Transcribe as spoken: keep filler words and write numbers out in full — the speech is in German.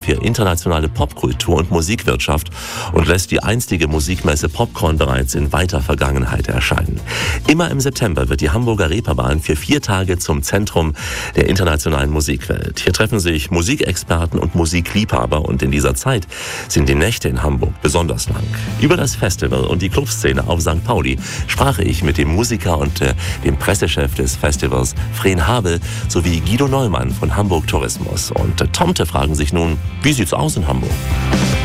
für internationale Popkultur und Musikwirtschaft und lässt die einstige Musikmesse Popcorn bereits in weiter Vergangenheit erscheinen. Immer im September wird die Hamburger Reeperbahn für vier Tage zum Zentrum der internationalen Musikwelt. Hier treffen sich Musikexperten und Musikliebhaber und in dieser Zeit sind die Nächte in Hamburg besonders lang. Über das Festival und die Clubszene auf Sankt Pauli sprach ich mit dem Musiker und äh, dem Pressechef des Festivals, Fren Habel, sowie Guido Neumann von Hamburg Tourismus. Und äh, Tomte fragen sich nun, wie sieht's aus in Hamburg?